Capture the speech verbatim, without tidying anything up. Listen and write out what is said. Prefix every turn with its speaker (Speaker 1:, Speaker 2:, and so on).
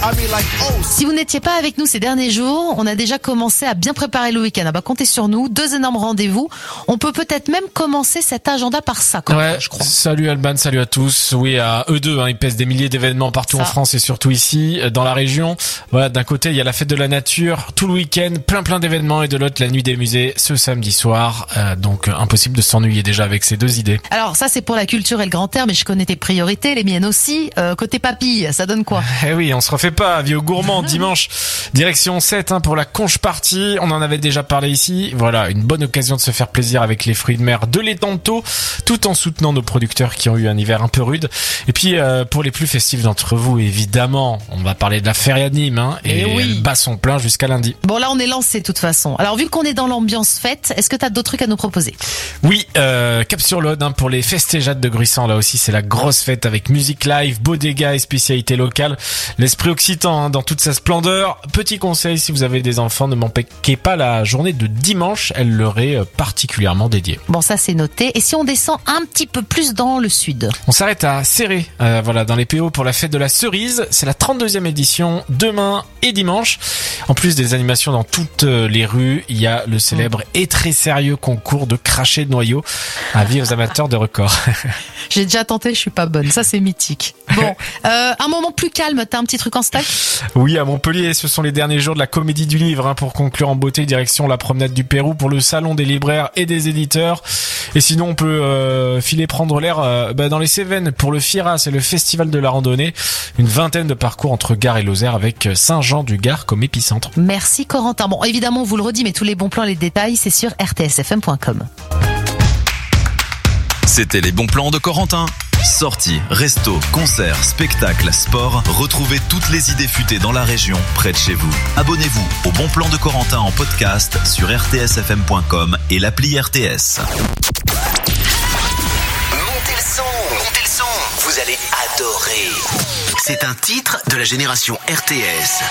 Speaker 1: Si vous n'étiez pas avec nous ces derniers jours, on a déjà commencé à bien préparer le week-end. Ah bah comptez sur nous, deux énormes rendez-vous. On peut peut-être même commencer cet agenda par ça, quand
Speaker 2: ouais,
Speaker 1: même, je crois.
Speaker 2: Salut Alban, salut à tous. Oui, à eux deux, hein, ils pèsent des milliers d'événements partout ça. En France et surtout ici, dans la région. Voilà, d'un côté, il y a la fête de la nature, tout le week-end, plein plein d'événements, et de l'autre, la nuit des musées, ce samedi soir. Euh, donc, impossible de s'ennuyer déjà avec ces deux idées.
Speaker 1: Alors ça, c'est pour la culture et le grand air, mais je connais tes priorités, les miennes aussi. Euh, côté papille, ça donne quoi?
Speaker 2: Eh oui, on se refait pas, avis aux gourmands, dimanche, direction sept hein, pour la conche party. On en avait déjà parlé ici. Voilà, une bonne occasion de se faire plaisir avec les fruits de mer de l'étang, tout en soutenant nos producteurs qui ont eu un hiver un peu rude. Et puis, euh, pour les plus festifs d'entre vous, évidemment, on va parler de la Feria de Nîmes, hein, et, et oui. Elle bat son plein jusqu'à lundi.
Speaker 1: Bon, là, on est lancé de toute façon. Alors, vu qu'on est dans l'ambiance fête, est-ce que t'as d'autres trucs à nous proposer?
Speaker 2: Oui, euh, Cap sur l'Aude, hein, pour les festéjades de Gruissant. Là aussi, c'est la grosse fête avec musique live, beaux dégâts et spécialités locales. L'esprit occitan, hein, dans toute sa splendeur. Petit conseil, si vous avez des enfants, ne manquez pas la journée de dimanche. Elle leur est particulièrement dédiée.
Speaker 1: Bon, ça, c'est noté. Et si on descend un petit peu plus dans le sud?
Speaker 2: On s'arrête à Céré, euh, voilà, dans les P O pour la fête de la cerise. C'est la trente-deuxième édition, demain et dimanche. En plus des animations dans toutes les rues, il y a le célèbre mmh. et très sérieux concours de cracher de noyaux. Avis aux amateurs de records.
Speaker 1: J'ai déjà tenté, je suis pas bonne. Ça, c'est mythique. Bon, euh, un moment plus calme, t'as un petit truc en stock?
Speaker 2: Oui, à Montpellier, ce sont les derniers jours de la Comédie du Livre, hein, pour conclure en beauté, direction la promenade du Pérou pour le salon des libraires et des éditeurs. Et sinon, on peut euh, filer prendre l'air euh, bah, dans les Cévennes pour le FIRA, c'est le festival de la randonnée. Une vingtaine de parcours entre Gare et Lozère avec Saint-Jean-du-Gard comme épicentre.
Speaker 1: Merci Corentin. Bon, évidemment, on vous le redit, mais tous les bons plans, les détails, c'est sur r t s f m point com.
Speaker 3: C'était les bons plans de Corentin. Sorties, restos, concerts, spectacles, sport, retrouvez toutes les idées futées dans la région, près de chez vous. Abonnez-vous au Bon Plan de Corentin en podcast sur r t s f m point com et l'appli R T S.
Speaker 4: Montez le son, montez le son, vous allez adorer. C'est un titre de la génération R T S.